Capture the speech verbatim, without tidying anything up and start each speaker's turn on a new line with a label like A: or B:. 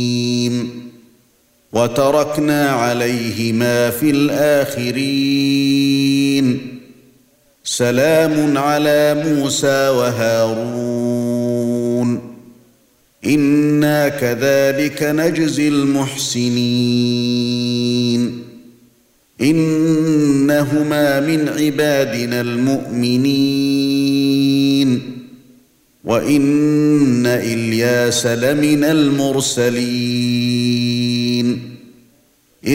A: وتركنا عليهما في الآخرين سلام على موسى وهارون إنا كذلك نجزي المحسنين إنهما من عبادنا المؤمنين وإن إلياس لمن المرسلين